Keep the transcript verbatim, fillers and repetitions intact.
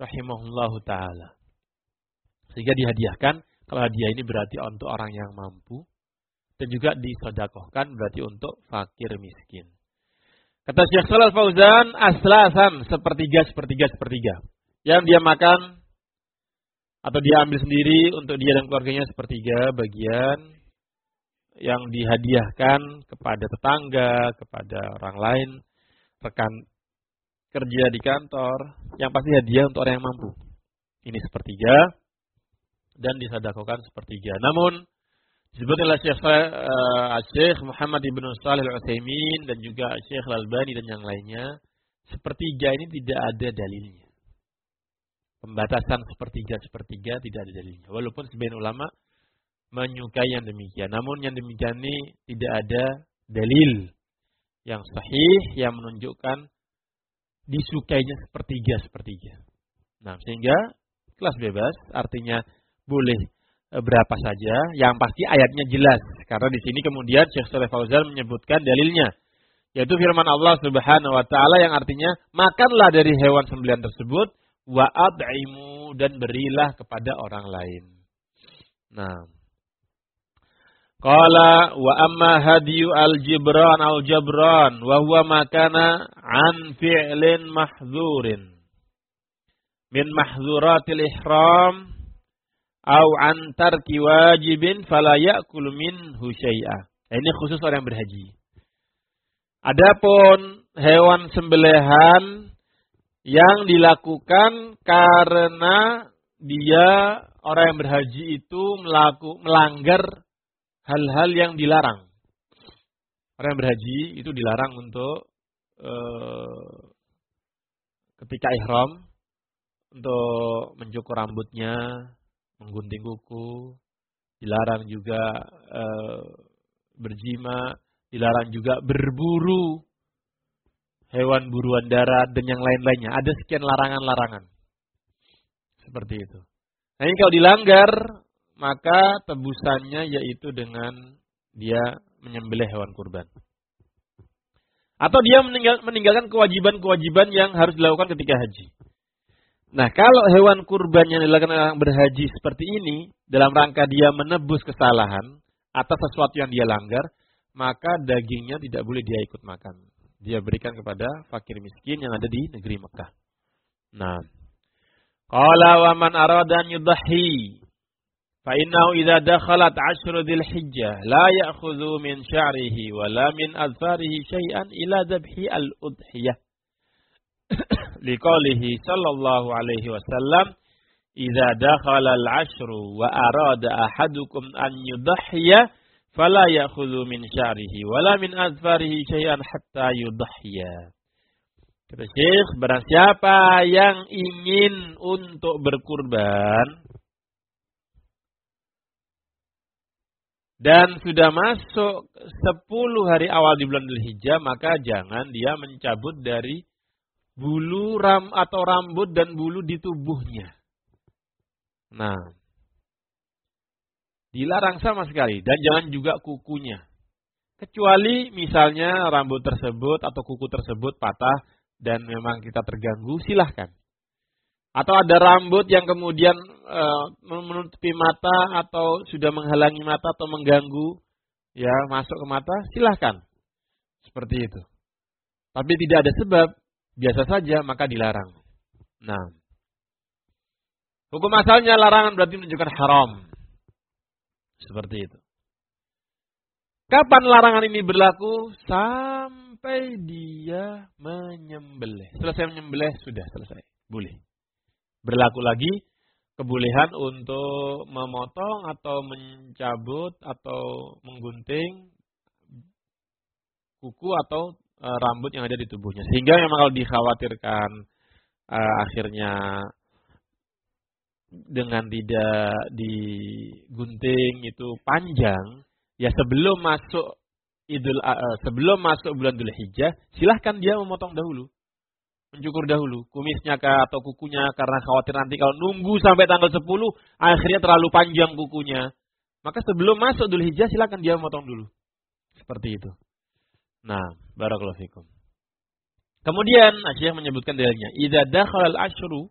rahimahullahu taala. Sehingga dihadiahkan, kalau hadiah ini berarti untuk orang yang mampu, dan juga disedekahkan berarti untuk fakir miskin. Kata Syekh Shalal Fauzan, aslasan, sepertiga, sepertiga, sepertiga. Yang dia makan atau dia ambil sendiri untuk dia dan keluarganya sepertiga bagian, yang dihadiahkan kepada tetangga, kepada orang lain, rekan kerja di kantor, yang pasti hadiah untuk orang yang mampu. Ini sepertiga dan disedekahkan sepertiga. Namun disebutkan oleh Syekh uh, Syekh Muhammad ibn Shalih Al-Utsaimin dan juga Syekh Al-Albani dan yang lainnya, sepertiga ini tidak ada dalilnya. Pembatasan sepertiga-sepertiga tidak ada dalilnya. Walaupun sebagian ulama menyukai yang demikian. Namun yang demikian ini tidak ada dalil yang sahih yang menunjukkan disukainya sepertiga-sepertiga. Nah, sehingga kelas bebas artinya boleh berapa saja, yang pasti ayatnya jelas. Karena di sini kemudian Syekh Shalih Fauzan menyebutkan dalilnya, yaitu firman Allah Subhanahu wa taala yang artinya makanlah dari hewan sembelihan tersebut wa ad'imu, dan berilah kepada orang lain. Nah, qala wa amma hadiyu al-jibran al-jabran wa huwa makana an fi'lin mahzurin min mahzuratil ihram au an tarki wajibin fala ya'kul minhu syai'a. Ini khusus orang yang berhaji. Adapun hewan sembelihan yang dilakukan karena dia orang yang berhaji itu melaku, melanggar hal-hal yang dilarang. Orang yang berhaji itu dilarang untuk eh, ketika ihram untuk mencukur rambutnya, menggunting kuku, dilarang juga e, berjima, dilarang juga berburu hewan buruan darat dan yang lain-lainnya. Ada sekian larangan-larangan. Seperti itu. Nah, ini kalau dilanggar, maka tebusannya yaitu dengan dia menyembelih hewan kurban. Atau dia meninggal, meninggalkan kewajiban-kewajiban yang harus dilakukan ketika haji. Nah, kalau hewan kurban yang dilakukan orang berhaji seperti ini, dalam rangka dia menebus kesalahan atas sesuatu yang dia langgar, maka dagingnya tidak boleh dia ikut makan. Dia berikan kepada fakir miskin yang ada di negeri Mekah. Nah, qala wa man arada an yudhi fa innahu idza dakhalat ashru dzil hijjah la ya'khudhu min sya'rihi wa la min azfarihi syai'an ila dhabhi al-udhiyah. Liqaulihi sallallahu alaihi wasallam, idza dakhala al-ashru wa arada ahadukum an yudhhiya fala ya'khudhu min sya'rihi wala min azfarihi syai'an hatta yudhhiya. Kata Syekh, barang siapa yang ingin untuk berkurban dan sudah masuk sepuluh hari awal di bulan Dzulhijjah, maka jangan dia mencabut dari bulu ram atau rambut dan bulu di tubuhnya. Nah, dilarang sama sekali, dan jangan juga kukunya. Kecuali misalnya rambut tersebut atau kuku tersebut patah dan memang kita terganggu, silahkan. Atau ada rambut yang kemudian e, menutupi mata atau sudah menghalangi mata atau mengganggu, ya masuk ke mata, silahkan. Seperti itu. Tapi tidak ada sebab, biasa saja, maka dilarang. Nah, hukum asalnya larangan berarti menunjukkan haram. Seperti itu. Kapan larangan ini berlaku? Sampai dia menyembelih. Selesai menyembelih, sudah selesai. Boleh. Berlaku lagi kebolehan untuk memotong atau mencabut atau menggunting kuku atau e, rambut yang ada di tubuhnya. Sehingga memang kalau dikhawatirkan e, akhirnya dengan tidak digunting itu panjang, ya sebelum masuk Idul uh, sebelum masuk bulan Dzulhijjah, silahkan dia memotong dahulu, mencukur dahulu kumisnya kah atau kukunya, karena khawatir nanti kalau nunggu sampai tanggal sepuluh akhirnya terlalu panjang kukunya. Maka sebelum masuk Dzulhijjah silahkan dia memotong dulu. Seperti itu. Nah, barakallahu fikum. Kemudian Syekh menyebutkan dalilnya, idza dakhala al-ashru,